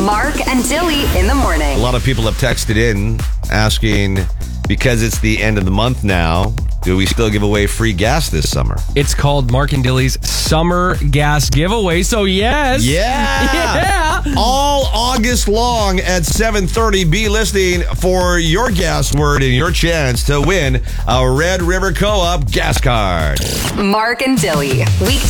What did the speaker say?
Mark and Dilly in the morning. A lot of people have texted in asking, because it's the end of the month now, do we still give away free gas this summer? It's called Mark and Dilly's Summer Gas Giveaway, so yes. Yeah. All August long at 7:30, be listening for your gas word and your chance to win a Red River Co-op gas card. Mark and Dilly.